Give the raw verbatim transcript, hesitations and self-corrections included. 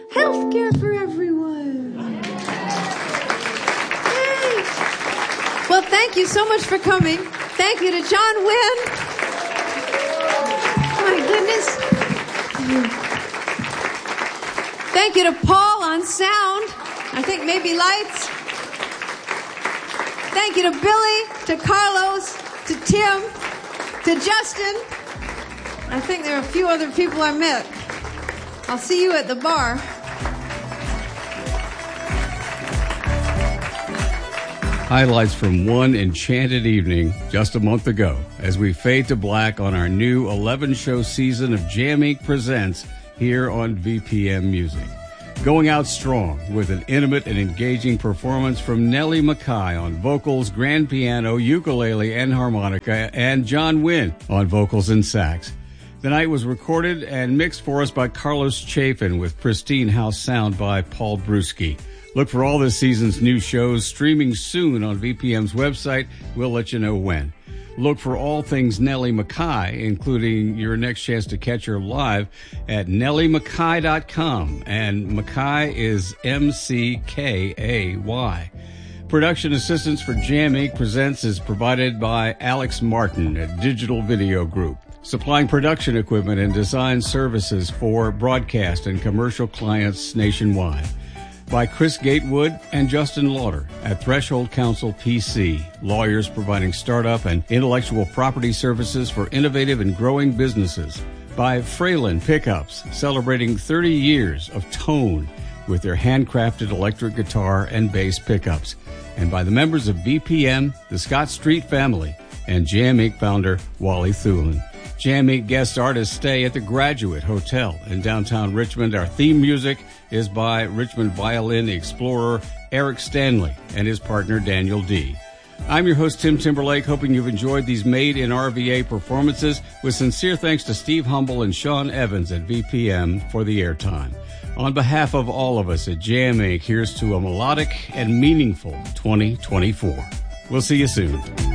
healthcare for everyone. Yay. Well, thank you so much for coming. Thank you to John Wynn. My goodness. Thank you to Paul on sound. I think maybe lights. Thank you to Billy, to Carlos, to Tim, to Justin. I think there are a few other people I met. I'll see you at the bar. Highlights from one enchanted evening just a month ago as we fade to black on our new eleven-show season of Jam Incorporated. Presents here on V P M Music. Going out strong with an intimate and engaging performance from Nellie McKay on vocals, grand piano, ukulele, and harmonica, and John Wynn on vocals and sax. The night was recorded and mixed for us by Carlos Chafin with pristine house sound by Paul Bruschi. Look for all this season's new shows streaming soon on V P M's website. We'll let you know when. Look for all things Nellie McKay, including your next chance to catch her live at nellie mckay dot com. And McKay is M C K A Y. Production assistance for Jam Incorporated. Presents is provided by Alex Martin at Digital Video Group, supplying production equipment and design services for broadcast and commercial clients nationwide. By Chris Gatewood and Justin Lauder at Threshold Counsel P C, lawyers providing startup and intellectual property services for innovative and growing businesses. By Fralin Pickups, celebrating thirty years of tone with their handcrafted electric guitar and bass pickups. And by the members of V P M, the Scott Street family, and Jam Incorporated founder Wally Thulin. Jam Incorporated guest artists stay at the Graduate Hotel in downtown Richmond. Our theme music is by Richmond violin explorer Eric Stanley and his partner Daniel D. I'm your host Tim Timberlake, hoping you've enjoyed these made in R V A performances, with sincere thanks to Steve Humble and Sean Evans at V P M for the airtime. On behalf of all of us at Jam Incorporated, here's to a melodic and meaningful twenty twenty-four. We'll see you soon.